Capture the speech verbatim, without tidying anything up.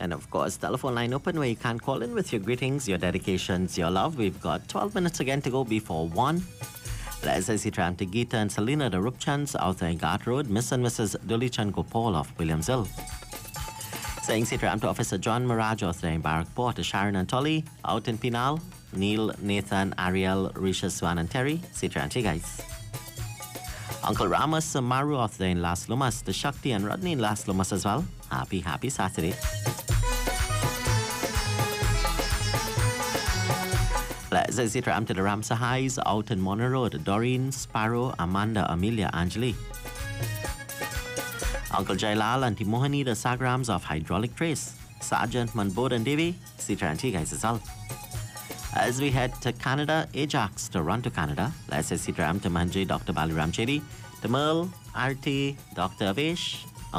And of course, telephone line open where you can call in with your greetings, your dedications, your love. We've got twelve minutes again to go before one. Let's say Tram to Geeta and Selena the Rupchans out there in Ghat Road, Miss and Missus Dulichan Gopal of Williamsville. Saying Tram to Officer John Mirage out there in Barrackport, Sharon and Tolly out in Pinal, Neil, Nathan, Ariel, Risha, Swan and Terry. Tram to you guys. Uncle Ramas Maru out there in Las Lomas, the Shakti and Rodney in Las Lomas as well. Happy, happy Saturday. Let's say Tram to the Ramsa Highs out in Mona Road, Doreen, Sparrow, Amanda, Amelia, Angeli. Uncle Jailal and Timohani, the Sagrams of Hydraulic Trace, Sergeant Manbod and Devi. Tram to you guys as well. As we head to Canada, Ajax to run to Canada. Let's say Tram to Manji, Doctor Baliram Chedi, to Merle, R T, Doctor Avesh,